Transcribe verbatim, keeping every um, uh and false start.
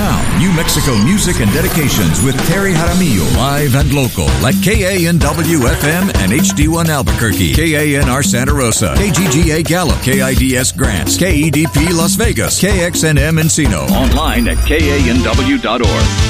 Now, New Mexico music and dedications with Terry Jaramillo, live and local at K A N W F M and H D one Albuquerque, K A N R Santa Rosa, K G G A Gallup, K I D S Grants, K E D P Las Vegas, K X N M Encino. Online at K A N W dot org.